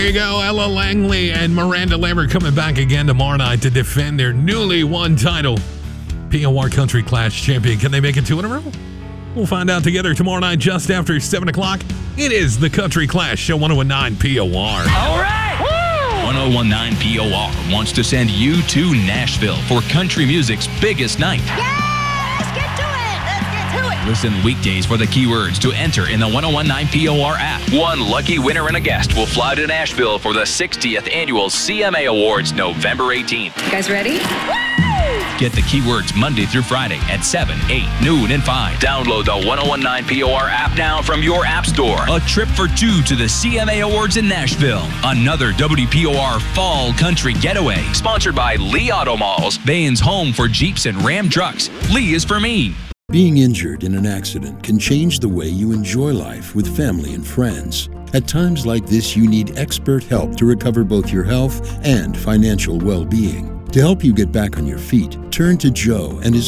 There you go, Ella Langley and Miranda Lambert coming back again tomorrow night to defend their newly won title. POR Country Clash champion. Can they make it 2 in a row? We'll find out together tomorrow night just after 7 o'clock. It is the Country Clash Show 1019 POR. All right! Woo! 1019 POR wants to send you to Nashville for country music's biggest night. Yeah! Let's get to it! Let's get to it! Listen weekdays for the keywords to enter in the 1019 POR app. One lucky winner and a guest will fly to Nashville for the 60th annual CMA Awards November 18th. You guys ready? Get the keywords Monday through Friday at 7, 8, noon, and 5. Download the 1019 POR app now from your app store. A trip for 2 to the CMA Awards in Nashville. Another WPOR Fall Country Getaway. Sponsored by Lee Auto Malls. Bain's home for Jeeps and Ram trucks. Lee is for me. Being injured in an accident can change the way you enjoy life with family and friends. At times like this, you need expert help to recover both your health and financial well-being. To help you get back on your feet, turn to Joe and his